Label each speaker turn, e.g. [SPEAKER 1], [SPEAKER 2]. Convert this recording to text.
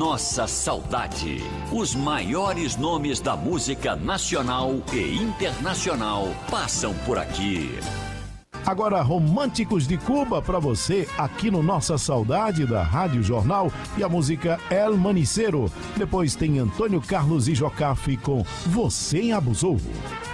[SPEAKER 1] Nossa Saudade. Os maiores nomes da música nacional e internacional passam por aqui.
[SPEAKER 2] Agora, Românticos de Cuba para você, aqui no Nossa Saudade da Rádio Jornal, e a música El Manicero. Depois tem Antônio Carlos e Jocafe com Você Abusou.